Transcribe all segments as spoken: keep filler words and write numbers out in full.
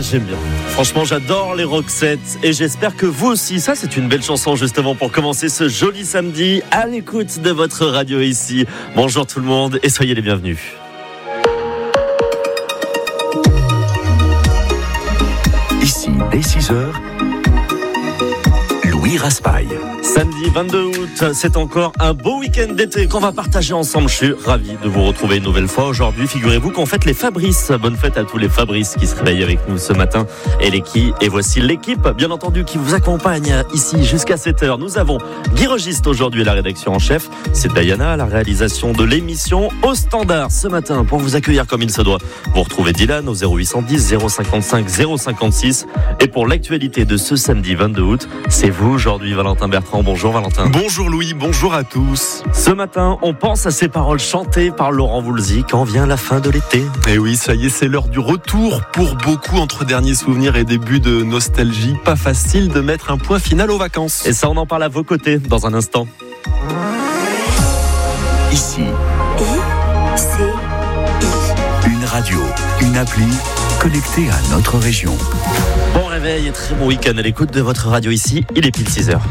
Ah, j'aime bien. Franchement, j'adore les Roxettes et j'espère que vous aussi. Ça, c'est une belle chanson justement pour commencer ce joli samedi à l'écoute de votre radio ici. Bonjour tout le monde et soyez les bienvenus. Ici, dès six heures, Louis Raspail. Samedi vingt-deux août, c'est encore un beau week-end d'été qu'on va partager ensemble. Je suis ravi de vous retrouver une nouvelle fois aujourd'hui. Figurez-vous qu'on fête les Fabrice. Bonne fête à tous les Fabrice qui se réveillent avec nous ce matin. Et, l'équipe, et voici l'équipe, bien entendu, qui vous accompagne ici jusqu'à sept heures. Nous avons Guy Registe aujourd'hui à la rédaction en chef. C'est Diana à la réalisation de l'émission au standard ce matin pour vous accueillir comme il se doit. Vous retrouvez Dylan au zéro huit cent dix, zéro cinquante-cinq, zéro cinquante-six. Et pour l'actualité de ce samedi vingt-deux août, c'est vous aujourd'hui, Valentin Bertrand. Bonjour Valentin. Bonjour Louis, bonjour à tous. Ce matin, on pense à ces paroles chantées par Laurent Voulzy quand vient la fin de l'été. Et oui, ça y est, c'est l'heure du retour pour beaucoup entre derniers souvenirs et début de nostalgie. Pas facile de mettre un point final aux vacances. Et ça, on en parle à vos côtés dans un instant. Ici, I, C, I. une radio, une appli connectée à notre région. Bon réveil et très bon week-end à l'écoute de votre radio ici. Il est pile six heures.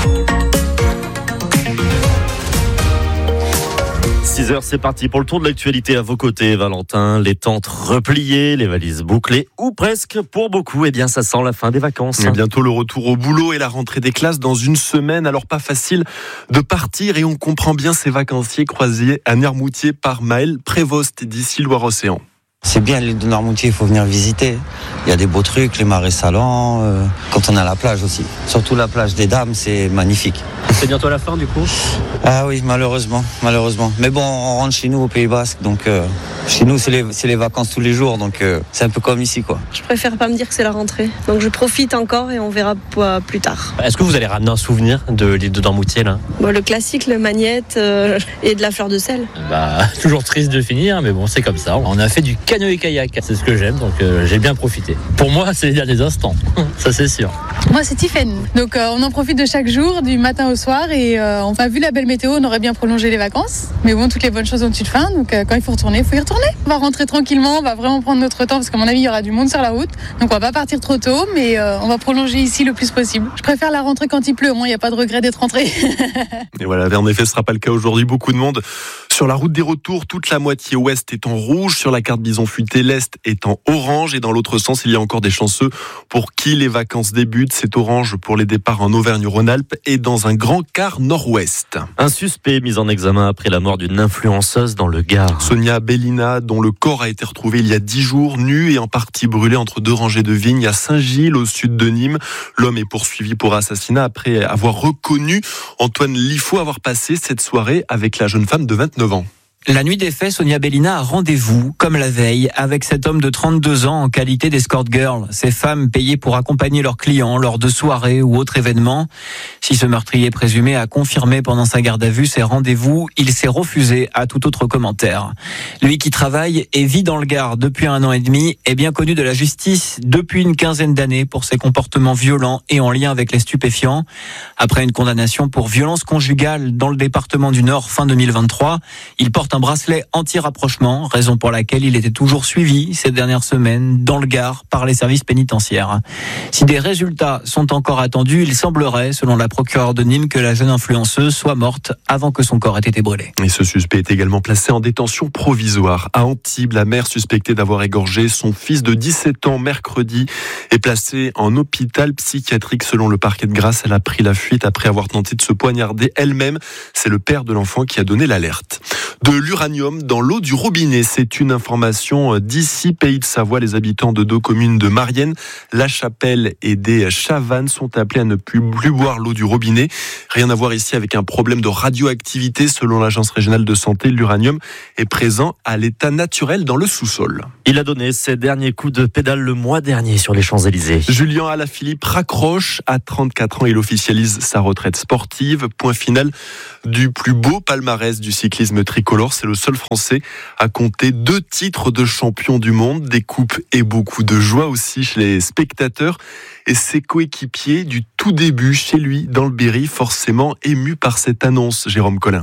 six heures, c'est parti pour le tour de l'actualité à vos côtés, Valentin. Les tentes repliées, les valises bouclées, ou presque pour beaucoup. Eh bien, ça sent la fin des vacances. Et bientôt le retour au boulot et la rentrée des classes dans une semaine. Alors, pas facile de partir et on comprend bien ces vacanciers croisés à Nermoutier par Maël Prévost d'ici Loire-Océan. C'est bien l'île de Noirmoutier, il faut venir visiter. Il y a des beaux trucs, les marais salants, euh, quand on est à la plage aussi. Surtout la plage des Dames, c'est magnifique. C'est bientôt la fin du coup ? Ah oui, malheureusement, malheureusement. Mais bon, on rentre chez nous au Pays Basque, donc euh, chez nous c'est les, c'est les vacances tous les jours, donc euh, c'est un peu comme ici quoi. Je préfère pas me dire que c'est la rentrée, donc je profite encore et on verra plus tard. Est-ce que vous allez ramener un souvenir de l'île de Noirmoutier là ? Bon, le classique, le magnète euh, et de la fleur de sel. Bah, toujours triste de finir, mais bon, c'est comme ça. On a fait du canoë-kayak, c'est ce que j'aime, donc euh, j'ai bien profité. Pour moi, c'est les derniers instants, ça c'est sûr. Moi, c'est Tiffen. Donc, euh, on en profite de chaque jour, du matin au soir, et euh, on a vu la belle météo, on aurait bien prolongé les vacances. Mais bon, toutes les bonnes choses ont une fin, donc euh, quand il faut retourner, il faut y retourner. On va rentrer tranquillement, on va vraiment prendre notre temps, parce qu'à mon avis, il y aura du monde sur la route. Donc, on va pas partir trop tôt, mais euh, on va prolonger ici le plus possible. Je préfère la rentrée quand il pleut, au moins, il n'y a pas de regret d'être rentré. Et voilà, en effet, ce sera pas le cas aujourd'hui. Beaucoup de monde sur la route des retours. Toute la moitié ouest est en rouge. Sur la carte bison futé, l'est est en orange. Et dans l'autre sens, il y a encore des chanceux pour qui les vacances débutent. C'est orange pour les départs en Auvergne-Rhône-Alpes et dans un grand quart nord-ouest. Un suspect mis en examen après la mort d'une influenceuse dans le Gard. Sonia Bellina, dont le corps a été retrouvé il y a dix jours, nu et en partie brûlé entre deux rangées de vignes à Saint-Gilles, au sud de Nîmes. L'homme est poursuivi pour assassinat après avoir reconnu Antoine Liffaut avoir passé cette soirée avec la jeune femme de vingt-neuf ans. La nuit des faits, Sonia Bellina a rendez-vous, comme la veille, avec cet homme de trente-deux ans en qualité d'escort girl. Ces femmes payées pour accompagner leurs clients lors de soirées ou autres événements. Si ce meurtrier présumé a confirmé pendant sa garde à vue ses rendez-vous, il s'est refusé à tout autre commentaire. Lui qui travaille et vit dans le Gard depuis un an et demi est bien connu de la justice depuis une quinzaine d'années pour ses comportements violents et en lien avec les stupéfiants. Après une condamnation pour violence conjugale dans le département du Nord fin deux mille vingt-trois, il porte un bracelet anti-rapprochement, raison pour laquelle il était toujours suivi ces dernières semaines dans le Gard par les services pénitentiaires. Si des résultats sont encore attendus, il semblerait, selon la procureure de Nîmes, que la jeune influenceuse soit morte avant que son corps ait été brûlé. Et ce suspect est également placé en détention provisoire. À Antibes, la mère suspectée d'avoir égorgé son fils de dix-sept ans mercredi est placée en hôpital psychiatrique selon le parquet de Grasse. Elle a pris la fuite après avoir tenté de se poignarder elle-même. C'est le père de l'enfant qui a donné l'alerte. De l'uranium dans l'eau du robinet, c'est une information d'ici, Pays de Savoie. Les habitants de deux communes de Marienne, La Chapelle et des Chavannes sont appelés à ne plus, plus boire l'eau du robinet. Rien à voir ici avec un problème de radioactivité. Selon l'Agence régionale de santé, l'uranium est présent à l'état naturel dans le sous-sol. Il a donné ses derniers coups de pédale le mois dernier sur les Champs-Élysées. Julien Alaphilippe raccroche. À trente-quatre ans, il officialise sa retraite sportive. Point final du plus beau palmarès du cyclisme tricolore. C'est le seul Français à compter deux titres de champion du monde, des coupes et beaucoup de joie aussi chez les spectateurs et ses coéquipiers du tout début chez lui dans le Berry, forcément ému par cette annonce. Jérôme Collin.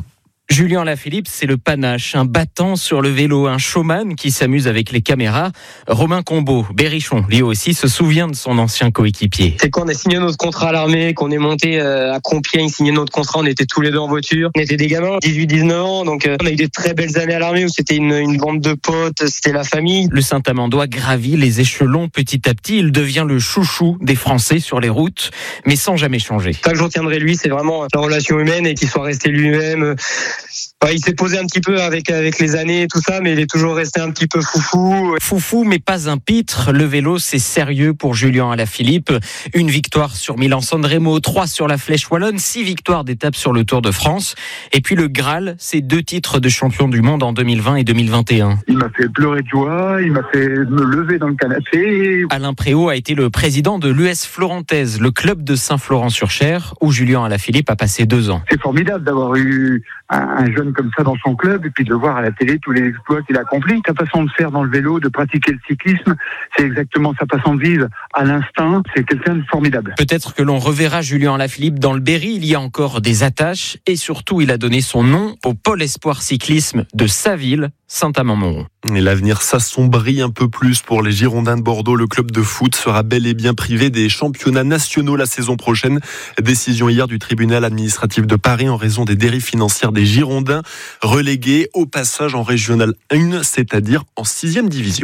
Julien Alaphilippe, c'est le panache, un battant sur le vélo, un showman qui s'amuse avec les caméras. Romain Combeau, Berrichon, lui aussi, se souvient de son ancien coéquipier. C'est quand on a signé notre contrat à l'armée, qu'on est monté à Compiègne, signé notre contrat, on était tous les deux en voiture. On était des gamins, dix-huit dix-neuf ans, donc on a eu des très belles années à l'armée où c'était une, une bande de potes, c'était la famille. Le Saint-Amandois gravit les échelons petit à petit, il devient le chouchou des Français sur les routes, mais sans jamais changer. Ça que j'en tiendrai lui, c'est vraiment la relation humaine et qu'il soit resté lui-même. Ouais, il s'est posé un petit peu avec avec les années et tout ça, mais il est toujours resté un petit peu foufou. Foufou, mais pas un pitre. Le vélo, c'est sérieux pour Julien Alaphilippe. Une victoire sur Milan-San Remo, trois sur la Flèche Wallonne, six victoires d'étape sur le Tour de France. Et puis le Graal, c'est deux titres de champion du monde en deux mille vingt et deux mille vingt et un. Il m'a fait pleurer de joie, il m'a fait me lever dans le canapé. Alain Préau a été le président de l'U S Florentaise, le club de Saint-Florent-sur-Cher, où Julien Alaphilippe a passé deux ans. C'est formidable d'avoir eu un jeune comme ça dans son club et puis de voir à la télé tous les exploits qu'il a accomplis. Sa façon de faire dans le vélo, de pratiquer le cyclisme, c'est exactement sa façon de vivre à l'instinct. C'est quelqu'un de formidable. Peut-être que l'on reverra Julien Alaphilippe dans le Berry. Il y a encore des attaches et surtout il a donné son nom au pôle espoir cyclisme de sa ville, Saint-Amand-Montrond. Et l'avenir s'assombrit un peu plus pour les Girondins de Bordeaux. Le club de foot sera bel et bien privé des championnats nationaux la saison prochaine. Décision hier du tribunal administratif de Paris en raison des dérives financières des Girondins, relégués au passage en régional un, c'est-à-dire en sixième division.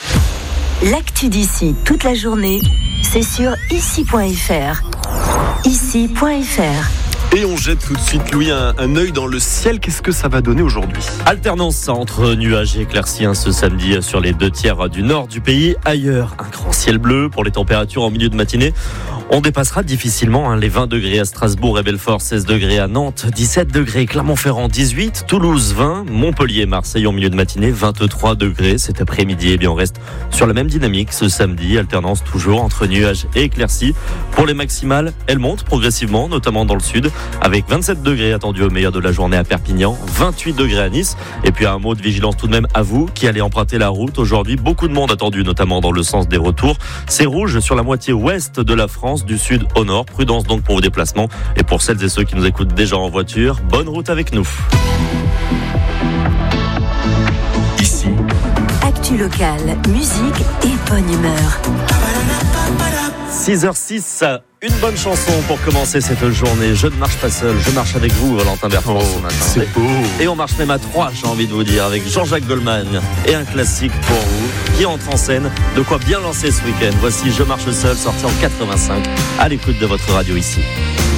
L'actu d'ici toute la journée, c'est sur ici point f r. ici point f r. Et on jette tout de suite, Louis, un, un œil dans le ciel. Qu'est-ce que ça va donner aujourd'hui ? Alternance entre nuages et éclaircies ce samedi sur les deux tiers du nord du pays. Ailleurs, un grand ciel bleu pour les températures en milieu de matinée. On dépassera difficilement hein, les vingt degrés à Strasbourg et Belfort, seize degrés à Nantes, dix-sept degrés Clermont-Ferrand, dix-huit, Toulouse vingt, Montpellier, Marseille en milieu de matinée, vingt-trois degrés cet après-midi. Et bien on reste sur la même dynamique ce samedi, alternance toujours entre nuages et éclaircies. Pour les maximales, elles montent progressivement, notamment dans le sud, avec vingt-sept degrés attendus au meilleur de la journée à Perpignan, vingt-huit degrés à Nice. Et puis un mot de vigilance tout de même à vous qui allez emprunter la route aujourd'hui. Beaucoup de monde attendu, notamment dans le sens des retours. C'est rouge sur la moitié ouest de la France, du sud au nord. Prudence donc pour vos déplacements. Et pour celles et ceux qui nous écoutent déjà en voiture, bonne route avec nous. Ici, actu locale, musique et bonne humeur. six heures six, une bonne chanson pour commencer cette journée. Je ne marche pas seul, je marche avec vous, Valentin Bertrand, oh, ce matin. C'est beau. Et on marche même à trois, j'ai envie de vous dire, avec Jean-Jacques Goldman et un classique pour vous qui entre en scène. De quoi bien lancer ce week-end. Voici Je marche seul, sorti en quatre-vingt-cinq, à l'écoute de votre radio ici.